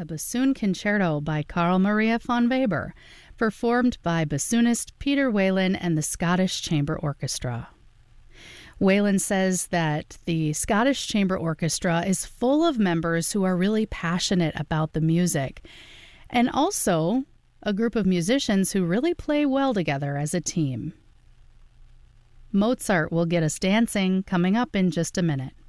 the Bassoon Concerto by Carl Maria von Weber, performed by bassoonist Peter Whalen and the Scottish Chamber Orchestra. Whalen says that the Scottish Chamber Orchestra is full of members who are really passionate about the music, and also a group of musicians who really play well together as a team. Mozart will get us dancing coming up in just a minute.